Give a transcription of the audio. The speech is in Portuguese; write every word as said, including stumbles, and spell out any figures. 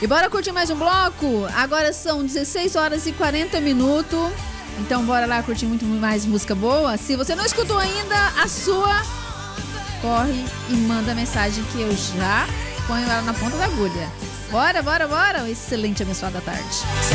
E bora curtir mais um bloco? Agora são dezesseis horas e quarenta minutos. Então bora lá curtir muito mais música boa. Se você não escutou ainda a sua, corre e manda mensagem que eu já ponho ela na ponta da agulha. Bora, bora, bora. Excelente, abençoada tarde.